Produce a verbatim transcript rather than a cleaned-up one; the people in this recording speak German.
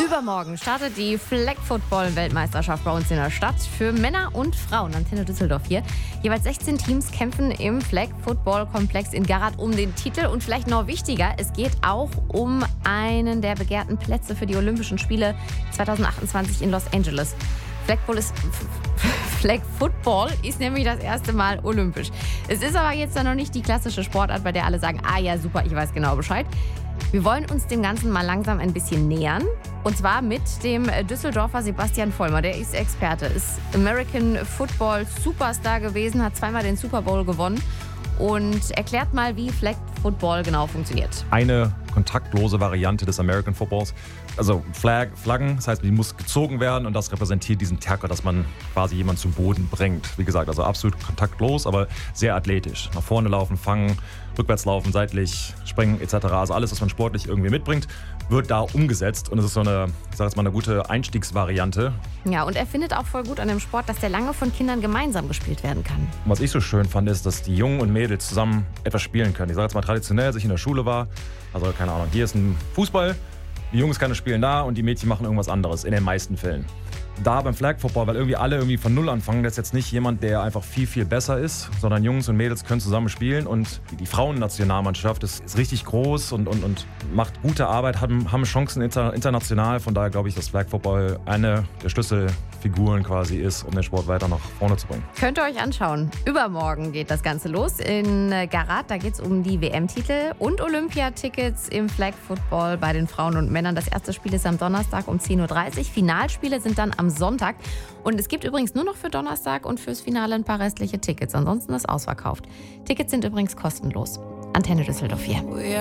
Übermorgen startet die Flag Football Weltmeisterschaft bei uns in der Stadt für Männer und Frauen. Antenne Düsseldorf hier. Jeweils sechzehn Teams kämpfen im Flag Football Komplex in Garat um den Titel. Und vielleicht noch wichtiger, es geht auch um einen der begehrten Plätze für die Olympischen Spiele zwanzig achtundzwanzig in Los Angeles. Flag ist, Flag Football ist nämlich das erste Mal olympisch. Es ist aber jetzt noch nicht die klassische Sportart, bei der alle sagen, ah ja, super, ich weiß genau Bescheid. Wir wollen uns dem Ganzen mal langsam ein bisschen nähern. Und zwar mit dem Düsseldorfer Sebastian Vollmer. Der ist Experte, ist American Football Superstar gewesen, hat zweimal den Super Bowl gewonnen und erklärt mal, wie Flag Football genau funktioniert. Eine kontaktlose Variante des American Footballs. Also Flag, Flaggen, das heißt, die muss gezogen werden und das repräsentiert diesen Tackle, dass man quasi jemanden zu Boden bringt. Wie gesagt, also absolut kontaktlos, aber sehr athletisch. Nach vorne laufen, fangen, rückwärts laufen, seitlich springen et cetera. Also alles, was man sportlich irgendwie mitbringt, wird da umgesetzt und es ist so eine, ich sag jetzt mal, eine gute Einstiegsvariante. Ja, und er findet auch voll gut an dem Sport, dass der lange von Kindern gemeinsam gespielt werden kann. Und was ich so schön fand, ist, dass die Jungen und Mädels zusammen etwas spielen können. Ich sage jetzt mal traditionell, als ich in der Schule war, also keine Ahnung, hier ist ein Fußball, die Jungs können spielen da und die Mädchen machen irgendwas anderes, in den meisten Fällen. Da beim Flag Football, weil irgendwie alle irgendwie von Null anfangen, das ist jetzt nicht jemand, der einfach viel, viel besser ist, sondern Jungs und Mädels können zusammen spielen und die Frauennationalmannschaft ist, ist richtig groß und, und, und macht gute Arbeit, haben, haben Chancen inter, international. Von daher glaube ich, dass Flag Football eine der Schlüsselfiguren quasi ist, um den Sport weiter nach vorne zu bringen. Könnt ihr euch anschauen. Übermorgen geht das Ganze los in Garat. Da geht es um die W M-Titel und Olympiatickets im Flag Football bei den Frauen und Männern. Das erste Spiel ist am Donnerstag um zehn Uhr dreißig. Finalspiele sind dann am Sonntag. Und es gibt übrigens nur noch für Donnerstag und fürs Finale ein paar restliche Tickets. Ansonsten ist ausverkauft. Tickets sind übrigens kostenlos. Antenne Düsseldorf hier.